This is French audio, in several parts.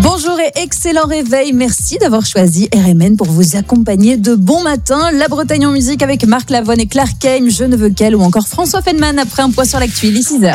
Bonjour et excellent réveil. Merci d'avoir choisi RMN pour vous accompagner de bon matin. La Bretagne en musique avec Marc Lavoine et Claire Kane, Je ne veux qu'elle ou encore François Feldman après un point sur l'actu. Il est 6h.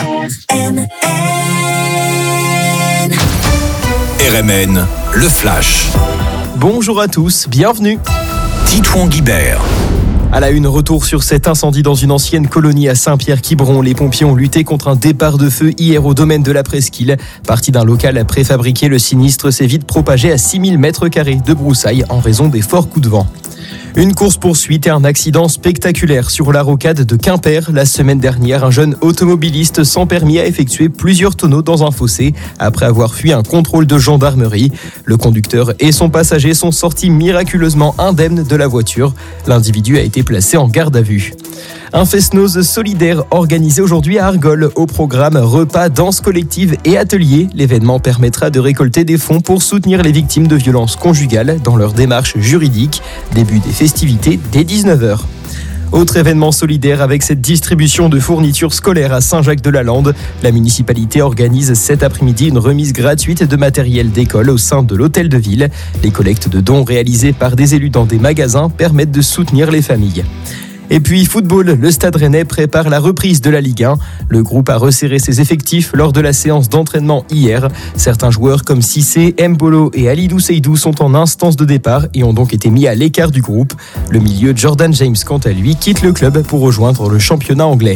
RMN, le Flash. Bonjour à tous, bienvenue. Titouan Guibert. À la une, retour sur cet incendie dans une ancienne colonie à Saint-Pierre-Quiberon. Les pompiers ont lutté contre un départ de feu hier au domaine de la Presqu'île. Parti d'un local préfabriqué, le sinistre s'est vite propagé à 6000 mètres carrés de broussailles en raison des forts coups de vent. Une course-poursuite et un accident spectaculaire sur la rocade de Quimper. La semaine dernière, un jeune automobiliste sans permis a effectué plusieurs tonneaux dans un fossé après avoir fui un contrôle de gendarmerie. Le conducteur et son passager sont sortis miraculeusement indemnes de la voiture. L'individu a été placé en garde à vue. Un fest-noz solidaire organisé aujourd'hui à Argol. Au programme repas, danse collective et ateliers. L'événement permettra de récolter des fonds pour soutenir les victimes de violences conjugales dans leur démarche juridique. Début des festivités dès 19h. Autre événement solidaire avec cette distribution de fournitures scolaires à Saint-Jacques-de-la-Lande. La municipalité organise cet après-midi une remise gratuite de matériel d'école au sein de l'hôtel de ville. Les collectes de dons réalisées par des élus dans des magasins permettent de soutenir les familles. Et puis football, le Stade Rennais prépare la reprise de la Ligue 1. Le groupe a resserré ses effectifs lors de la séance d'entraînement hier. Certains joueurs comme Cissé, Mbolo et Alidou Seydou sont en instance de départ et ont donc été mis à l'écart du groupe. Le milieu Jordan James, quant à lui, quitte le club pour rejoindre le championnat anglais.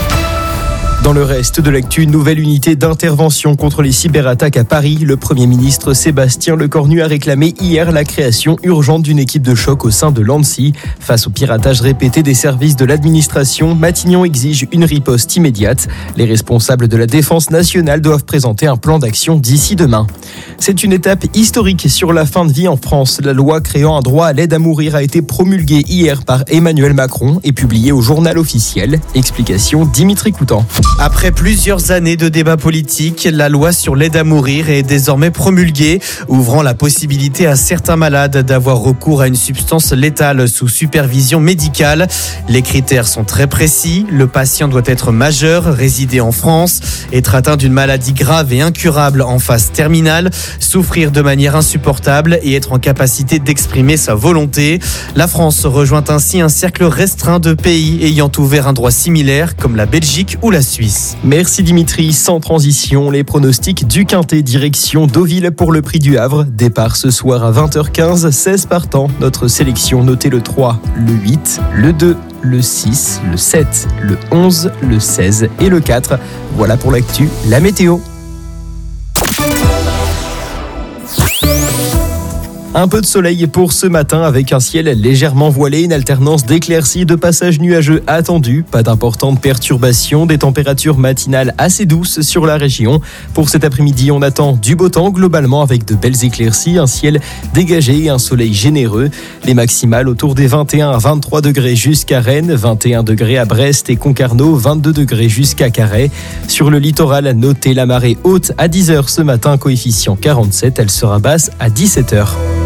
Dans le reste de l'actu, nouvelle unité d'intervention contre les cyberattaques à Paris. Le Premier ministre Sébastien Lecornu a réclamé hier la création urgente d'une équipe de choc au sein de l'ANSSI. Face au piratage répété des services de l'administration, Matignon exige une riposte immédiate. Les responsables de la défense nationale doivent présenter un plan d'action d'ici demain. C'est une étape historique sur la fin de vie en France. La loi créant un droit à l'aide à mourir a été promulguée hier par Emmanuel Macron et publiée au journal officiel. Explication Dimitri Coutan. Après plusieurs années de débats politiques, la loi sur l'aide à mourir est désormais promulguée, ouvrant la possibilité à certains malades d'avoir recours à une substance létale sous supervision médicale. Les critères sont très précis. Le patient doit être majeur, résider en France, être atteint d'une maladie grave et incurable en phase terminale, souffrir de manière insupportable et être en capacité d'exprimer sa volonté. La France rejoint ainsi un cercle restreint de pays ayant ouvert un droit similaire, comme la Belgique ou la Suisse. Merci Dimitri. Sans transition, les pronostics du Quintet direction Deauville pour le Prix du Havre. Départ ce soir à 20h15, 16 partants. Notre sélection notez le 3, le 8, le 2, le 6, le 7, le 11, le 16 et le 4. Voilà pour l'actu, la météo. Un peu de soleil pour ce matin avec un ciel légèrement voilé, une alternance d'éclaircies et de passages nuageux attendus. Pas d'importantes perturbations, des températures matinales assez douces sur la région. Pour cet après-midi, on attend du beau temps globalement avec de belles éclaircies, un ciel dégagé et un soleil généreux. Les maximales autour des 21 à 23 degrés jusqu'à Rennes, 21 degrés à Brest et Concarneau, 22 degrés jusqu'à Carhaix. Sur le littoral, notez la marée haute à 10h ce matin, coefficient 47, elle sera basse à 17h.